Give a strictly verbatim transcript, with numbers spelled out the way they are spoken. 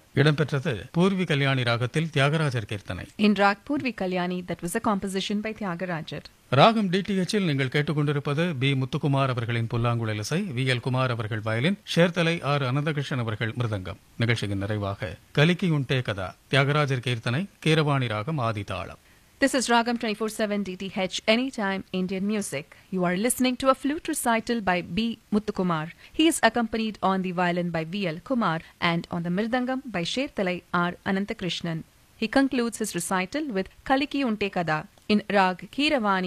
இடம்பெற்றது பூர்வி கல்யாணி ராகத்தில் தியாகராஜர் கீர்த்தனை. In Rag Purvi Kalyani, that was a composition by Tyagarajar. ராகம் டிடிஎச்சில் நீங்கள் கேட்டுக்கொண்டிருப்பது பி முத்துக்குமார் அவர்களின் புல்லாங்குழல் இசை, வி எல் குமார் அவர்கள் வயலின், ஷேர்தலை ஆர் அனந்தகிருஷ்ணன் அவர்கள் மிருதங்கம். நிகழ்ச்சியின் நிறைவாக கலிக்கி உண்டே கதா தியாகராஜர் கீர்த்தனை, கீரவாணி ராகம் ஆதி தாளம். This is Ragam twenty-four seven D T H Anytime Indian Music. You are listening to a flute recital by B. Muthukumar. He is accompanied on the violin by V. L. Kumar and on the mirdangam by Sherthalai R. Anantakrishnan. He concludes his recital with Kaliki Unte Kada in Rag Keeravani